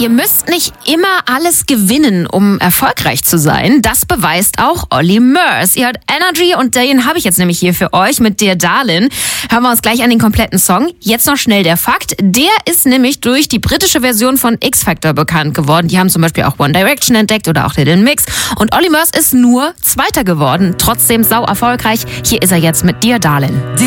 Ihr müsst nicht immer alles gewinnen, um erfolgreich zu sein. Das beweist auch Olly Murs. Ihr hört Energy und den habe ich jetzt nämlich hier für euch mit Dear Darlin'. Hören wir uns gleich an den kompletten Song. Jetzt noch schnell der Fakt. Der ist nämlich durch die britische Version von X-Factor bekannt geworden. Die haben zum Beispiel auch One Direction entdeckt oder auch Little Mix. Und Olly Murs ist nur Zweiter geworden. Trotzdem sau erfolgreich. Hier ist er jetzt mit Dear Darlin'.